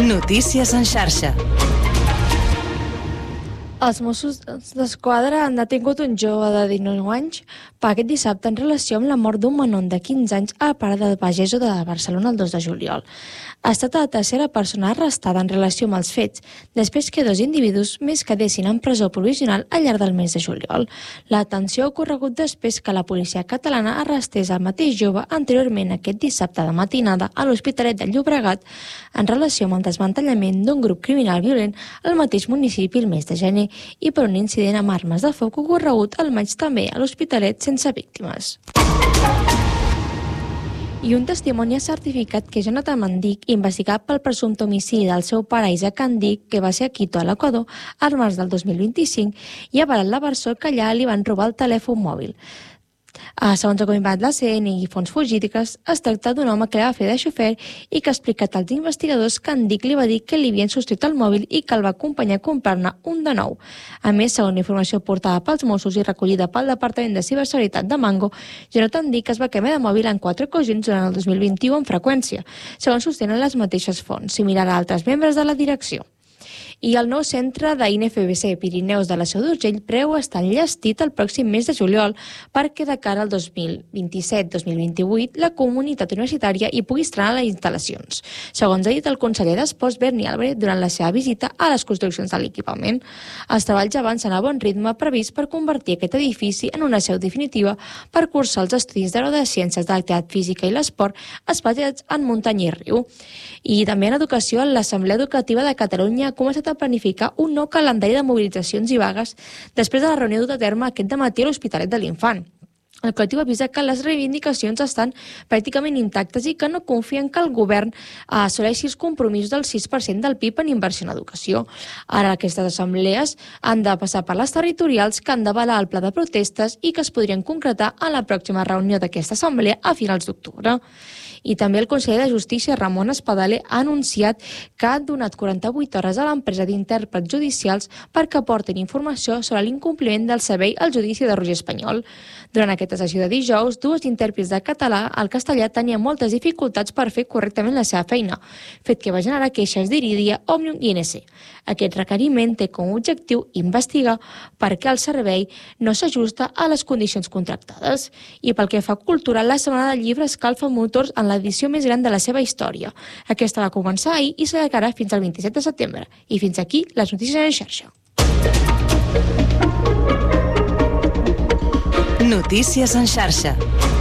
Notícies en xarxa. Els Mossos d'Esquadra han detingut un jove de 19 anys aquest dissabte en relació amb la mort d'un menor de 15 anys a Parada de Pageso de Barcelona el 2 de juliol. Ha estat la tercera persona arrestada en relació amb els fets, després que dos individus més quedessin en presó provisional al llarg del mes de juliol. La detenció ha ocorregut després que la policia catalana arrestés el mateix jove anteriorment aquest dissabte de matinada a l'Hospitalet de Llobregat en relació amb el desmantellament d'un grup criminal violent al mateix municipi el mes de gener i per un incident amb armes de foc ocorregut al maig també a l'Hospitalet sense víctimes. I un testimoni ha certificat que Jonathan Mandic, investigat pel presumpte homicidi del seu pare Isaac Andic, que va ser a Quito, a l'Equador, al març del 2025, i ha avalat la versió que allà li van robar el telèfon mòbil. Segons ha confirmat la CNI i fonts fugídiques, es tracta d'un home que va fer de xofer i que ha explicat als investigadors que Andic li va dir que li havien substituït el mòbil i que el va acompanyar a comprar-ne un de nou. A més, segons la informació portada pels Mossos i recollida pel Departament de Ciberseguretat de Mango, Jonathan Andic es va canviar de mòbil en 4 ocasions durant el 2021 amb freqüència, segons sostenen les mateixes fonts, similar a altres membres de la direcció. I el nou centre d'INFBC Pirineus de la Seu d'Urgell preveu estar enllestit el pròxim mes de juliol perquè de cara al 2027-2028 la comunitat universitària hi pugui estrenar les instal·lacions. Segons ha dit el conseller d'Esports Berni Álvarez durant la seva visita a les construccions de l'equipament. Els treballs avancen a bon ritme previst per convertir aquest edifici en una seu definitiva per cursar els estudis de Ciències de l'Activitat Física i l'Esport especialitzats en muntanya i riu. I també en educació, l'Assemblea Educativa de Catalunya ha començat a planificar un nou calendari de mobilitzacions i vagues després de la reunió duta a terme aquest dematí a l'Hospitalet de l'Infant. El col·lectiu avisa que les reivindicacions estan pràcticament intactes i que no confien que el govern assoleixi els compromisos del 6% del PIB en inversió en educació. Ara aquestes assemblees han de passar per les territorials que han d'avalar el pla de protestes i que es podrien concretar a la pròxima reunió d'aquesta assemblea a finals d'octubre. I també el conseller de Justícia, Ramon Espadaler, ha anunciat que ha donat 48 hores a l'empresa d'intèrprets judicials perquè aportin informació sobre l'incompliment del servei al judici de Roger Espanyol. Durant aquesta sessió de dijous, dues intèrprets de català al castellà tenien moltes dificultats per fer correctament la seva feina, fet que va generar queixes d'Iridia, Òmnium i NC. Aquest requeriment té com a objectiu investigar per què el servei no s'ajusta a les condicions contractades. I pel que fa a cultura, la Setmana del Llibre escalfa motors en l'edició més gran de la seva història. Aquesta va començar ahir i s'allargarà fins al 27 de setembre. I fins aquí les notícies en xarxa. Notícies en xarxa.